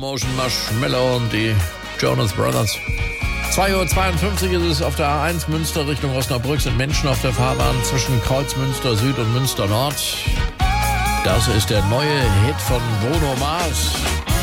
Motion Marshmallow und die Jonas Brothers. 2:52 Uhr ist es auf der A1 Münster Richtung Osnabrück. Sind Menschen auf der Fahrbahn zwischen Kreuzmünster Süd und Münster Nord. Das ist der neue Hit von Bruno Mars.